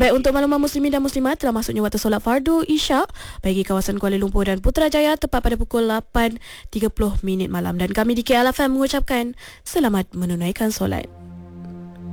Baik, untuk makluman muslimin dan muslimat, telah masuknya waktu solat fardu Isyak bagi kawasan Kuala Lumpur dan Putrajaya tepat pada pukul 8.30 malam. Dan kami di KL FM mengucapkan selamat menunaikan solat.